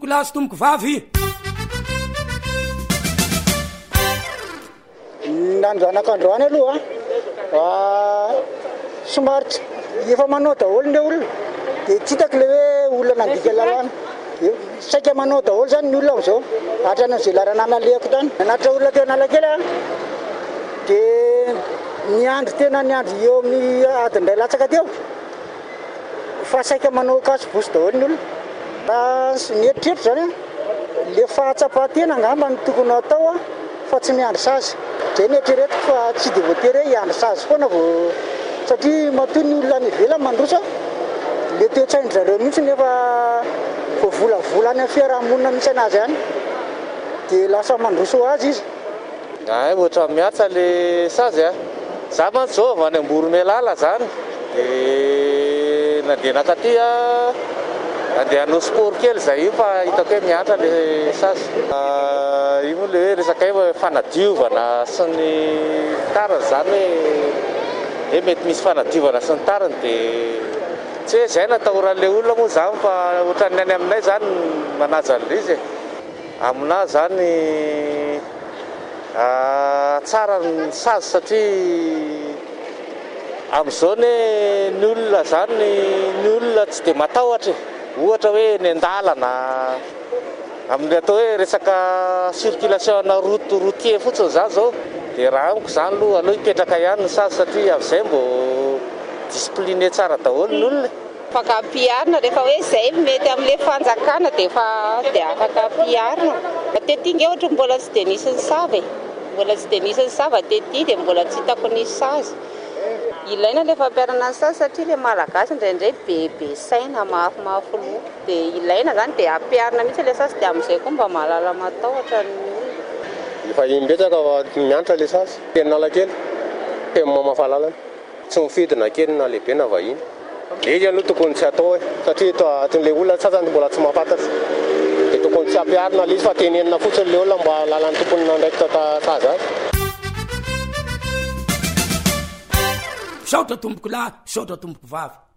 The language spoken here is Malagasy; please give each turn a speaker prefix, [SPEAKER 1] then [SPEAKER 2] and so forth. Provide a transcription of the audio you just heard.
[SPEAKER 1] tompoko lahy sy tompoko vavy.
[SPEAKER 2] Nandranakandroany aloha somary efa manao daholo le olona dia tsy hitako le hoe olona nandika lalàna. Saika manao daholo zany ny olona am'izao hatrany izay laranana alehako tany. Nanatra olona teo Analakely dia niandry tena niandry eo amin'ny adiny iray latsaka teo fa saika manao kasibosy daholo ny olona. Ny eritreritro zany le fahatsapatena angamba ny tokony atao fa tsy miandry sazy. Zay ny eritreretiko fa tsy dia voatery hoe hiandry sazy foana vao satria matoa ny olona any ivelany mandroso le toe-tsainy zareo mihitsy nefa vao volavolany amin'ny fiarahamonina misy anazy any dia lasa mandroso azy izy.
[SPEAKER 3] Ohatra miatsa le sazy za mantsy zao avy any Amboromelala zany dia nandeha nakaty andeha hanao sport kely zay io fa hitako hoe miatra le sazy. Io moa le hoe resaka hoe fanadiovana sy ny tariny zany hoe mety misy fanadiovana sy ny tariny dia tsy hoe zay natahoran'ilay olona moa zany fa ohatran'ny any aminay zany manaja an'izy aminà zany tsara ny sazy satria amin'izao ny olona zany ny olona tsy dia matahotra ohatra hoe ny andalana amin'ny atao hoe resaka circulation routier fotsiny zany zao dia raha amiko zany aloha aleo hipetraka ihany ny sazy satria amin'izay mbo discipliné tsara daholo ny olona.
[SPEAKER 4] Afaka ampiharina rehefa hoe izay mety amin'ilay fanjakana dia afaka ampiharina. Tetỳ nge ohatra mbola tsy dia nisy ny savy tetỳ dia mbola tsy hitako nisy sazy. Ilaina ilay fampiharana ny sazy satria ilay malagasy indraindray bebe saina mafimafy loha dia ilaina zany dia ampiharina mihitsy ilay sazy dia amin'izay koa mba mahalala matahotra ny olona.
[SPEAKER 5] Efa imbetsaka mianatra ilay sazy teny Analakely teny mamafalalana tsy mifidina kely na lehibe na vahiny. Izy aloha tokony tsy atao satria atin'ilay olona sasany mbola tsy mahafantatra dia tokony tsy ampiharina ilay izy fa tenenina fotsiny ilay olona mba lalan'ny tompony nandraiky sazy azy.
[SPEAKER 1] Saotra tompoko lahy, saotra tompoko vavy.